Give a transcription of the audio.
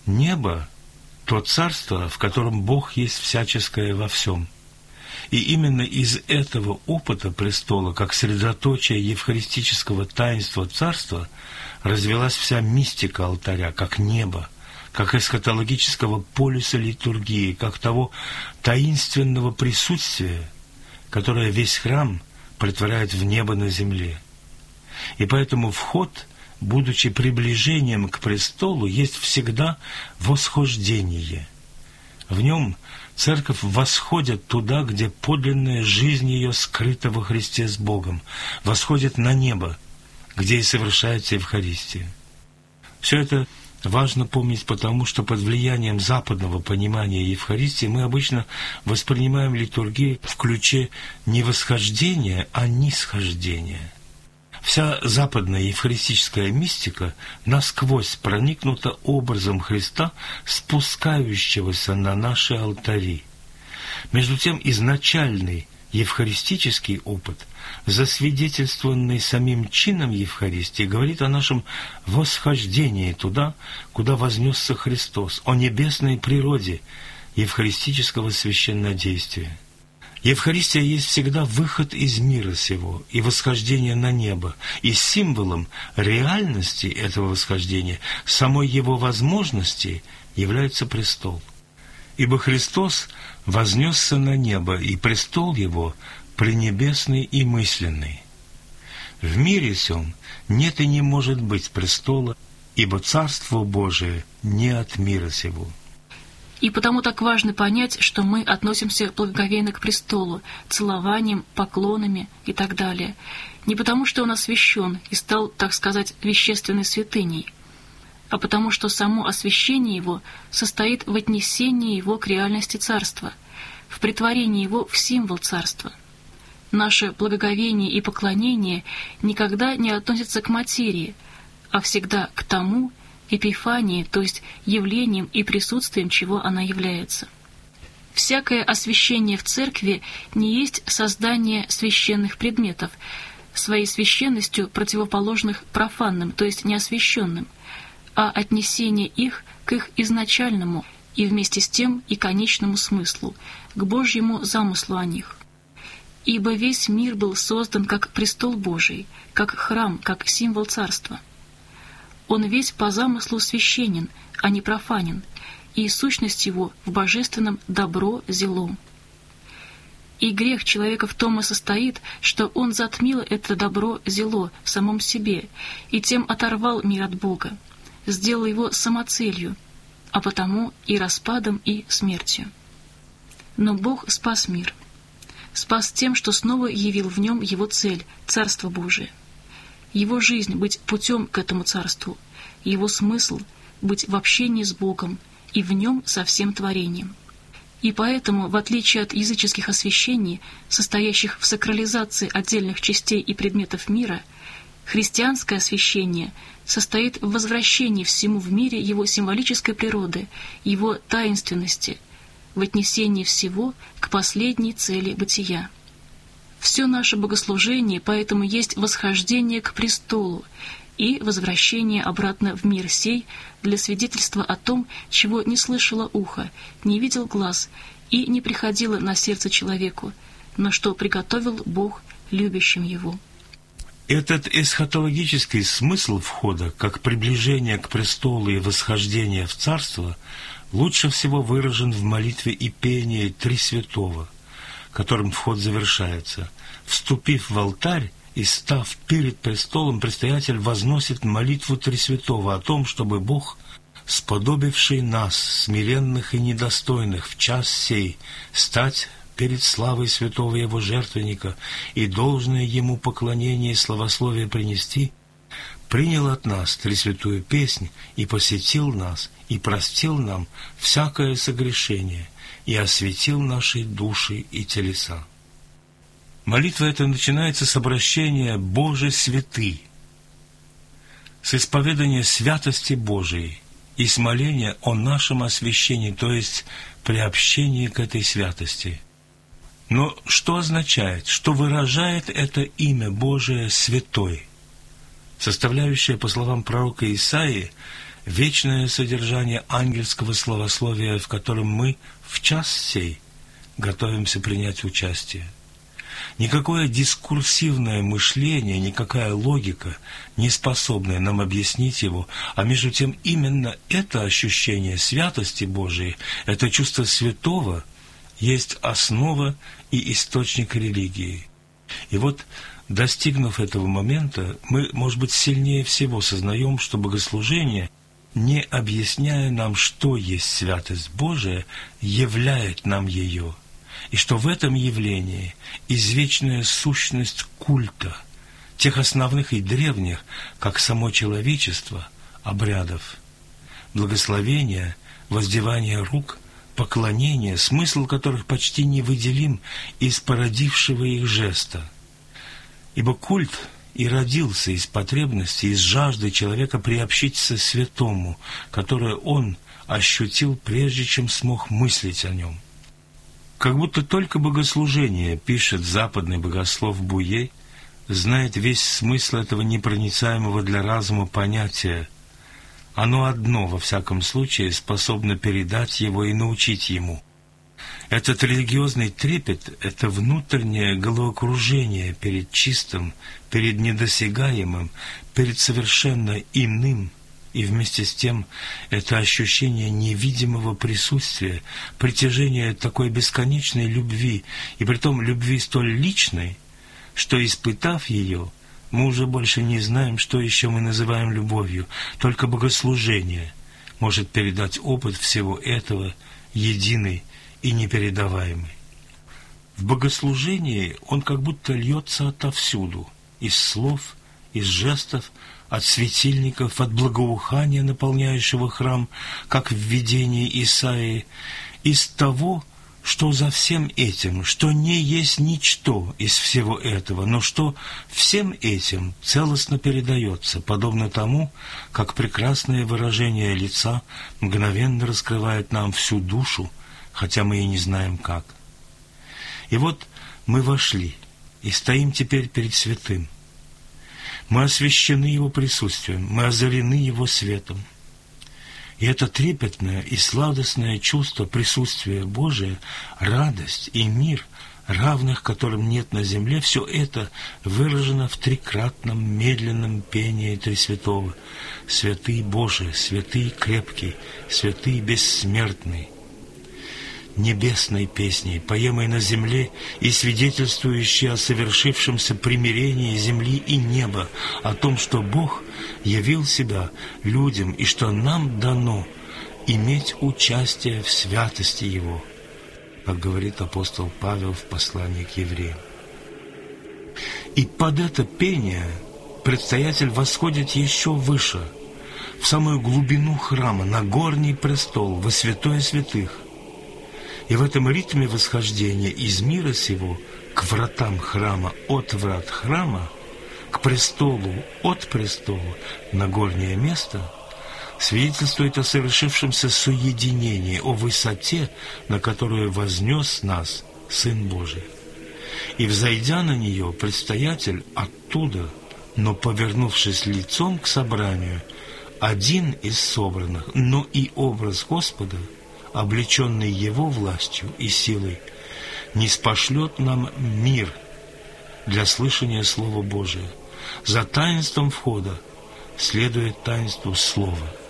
Небо – то царство, в котором Бог есть всяческое во всем. И именно из этого опыта престола, как средоточия евхаристического таинства царства, развилась вся мистика алтаря, как небо, как эсхатологического полюса литургии, как того таинственного присутствия, которое весь храм претворяет в небо на земле. И поэтому вход, будучи приближением к престолу, есть всегда восхождение. В нем Церковь восходит туда, где подлинная жизнь ее скрыта во Христе с Богом, восходит на небо, где и совершается Евхаристия. Все это важно помнить потому, что под влиянием западного понимания Евхаристии мы обычно воспринимаем литургию в ключе не восхождения, а нисхождения. Вся западная евхаристическая мистика насквозь проникнута образом Христа, спускающегося на наши алтари. Между тем, изначальный евхаристический опыт, засвидетельствованный самим чином Евхаристии, говорит о нашем восхождении туда, куда вознесся Христос, о небесной природе евхаристического священнодействия. Евхаристия есть всегда выход из мира сего и восхождение на небо, и символом реальности этого восхождения, самой его возможности, является престол. Ибо Христос вознесся на небо, и престол его пренебесный и мысленный. В мире сем нет и не может быть престола, ибо Царство Божие не от мира сего. И потому так важно понять, что мы относимся благоговейно к престолу, целованием, поклонами и так далее. Не потому, что он освящен и стал, так сказать, вещественной святыней, а потому, что само освящение его состоит в отнесении его к реальности царства, в претворении его в символ царства. Наше благоговение и поклонение никогда не относятся к материи, а всегда к тому, эпифании, то есть явлением и присутствием, чего она является. Всякое освящение в церкви не есть создание священных предметов, своей священностью противоположных профанным, то есть неосвященным, а отнесение их к их изначальному и вместе с тем и конечному смыслу, к Божьему замыслу о них. Ибо весь мир был создан как престол Божий, как храм, как символ царства. Он весь по замыслу священен, а не профанен, и сущность его в божественном добро зело. И грех человека в том и состоит, что он затмил это добро зело в самом себе, и тем оторвал мир от Бога, сделал его самоцелью, а потому и распадом, и смертью. Но Бог спас мир. Спас тем, что снова явил в нем его цель — Царство Божие. Его жизнь — быть путем к этому царству, его смысл — быть в общении с Богом и в нем со всем творением. И поэтому, в отличие от языческих освящений, состоящих в сакрализации отдельных частей и предметов мира, христианское освящение состоит в возвращении всему в мире его символической природы, его таинственности, в отнесении всего к последней цели бытия. Все наше богослужение поэтому есть восхождение к престолу и возвращение обратно в мир сей для свидетельства о том, чего не слышало ухо, не видел глаз и не приходило на сердце человеку, но что приготовил Бог любящим его. Этот эсхатологический смысл входа, как приближение к престолу и восхождение в царство, лучше всего выражен в молитве и пении Три Святого, которым вход завершается. Вступив в алтарь и став перед престолом, предстоятель возносит молитву Тресвятого о том, чтобы Бог, сподобивший нас, смиренных и недостойных, в час сей стать перед славой святого Его жертвенника и должное Ему поклонение и славословие принести, принял от нас Тресвятую песнь и посетил нас, и простил нам всякое согрешение, и осветил наши души и телеса. Молитва эта начинается с обращения «Боже святый», с исповедания святости Божией и с моления о нашем освящении, то есть приобщении к этой святости. Но что означает, что выражает это имя Божие «святой», составляющее, по словам пророка Исаии, вечное содержание ангельского славословия, в котором мы в час сей готовимся принять участие. Никакое дискурсивное мышление, никакая логика не способны нам объяснить его, а между тем именно это ощущение святости Божией, это чувство святого, есть основа и источник религии. И вот, достигнув этого момента, мы, может быть, сильнее всего сознаем, что богослужение, не объясняя нам, что есть святость Божия, являет нам ее, и что в этом явлении извечная сущность культа, тех основных и древних, как само человечество, обрядов, благословения, воздевания рук, поклонения, смысл которых почти невыделим из породившего их жеста. Ибо культ и родился из потребности, из жажды человека приобщиться святому, которое он ощутил, прежде чем смог мыслить о нем. Как будто только богослужение, пишет западный богослов Буе, знает весь смысл этого непроницаемого для разума понятия. Оно одно, во всяком случае, способно передать его и научить ему. Этот религиозный трепет, это внутреннее головокружение перед чистым, перед недосягаемым, перед совершенно иным, и вместе с тем это ощущение невидимого присутствия, притяжение такой бесконечной любви, и притом любви столь личной, что, испытав ее, мы уже больше не знаем, что еще мы называем любовью. Только богослужение может передать опыт всего этого, единый и непередаваемый. В богослужении он как будто льется отовсюду, из слов, из жестов, от светильников, от благоухания, наполняющего храм, как в видении Исаии, из того, что за всем этим, что не есть ничто из всего этого, но что всем этим целостно передается, подобно тому, как прекрасное выражение лица мгновенно раскрывает нам всю душу, хотя мы и не знаем как. И вот мы вошли и стоим теперь перед святым. Мы освящены Его присутствием, мы озарены Его светом. И это трепетное и сладостное чувство присутствия Божия, радость и мир, равных которым нет на земле, все это выражено в трикратном медленном пении Тресвятого. Святый Божий, святый крепкий, святый бессмертный. Небесной песней, поемой на земле и свидетельствующей о совершившемся примирении земли и неба, о том, что Бог явил себя людям и что нам дано иметь участие в святости Его, как говорит апостол Павел в послании к евреям. И под это пение предстоятель восходит еще выше, в самую глубину храма, на горний престол, во святое святых. И в этом ритме восхождения из мира сего к вратам храма, от врат храма, к престолу, от престола, на горнее место, свидетельствует о совершившемся соединении, о высоте, на которую вознес нас Сын Божий. И, взойдя на нее, предстоятель оттуда, но повернувшись лицом к собранию, один из собранных, но и образ Господа, облеченный Его властью и силой, ниспошлет нам мир для слышания Слова Божия. За таинством входа следует таинство Слова.